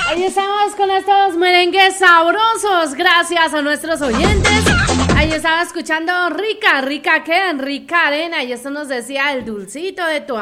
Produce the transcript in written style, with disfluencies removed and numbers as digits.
Ahí estamos con estos merengues sabrosos, gracias a nuestros oyentes. Ahí estaba escuchando Rica, Rica, ¿qué? Rica Arena, y esto nos decía el dulcito de tu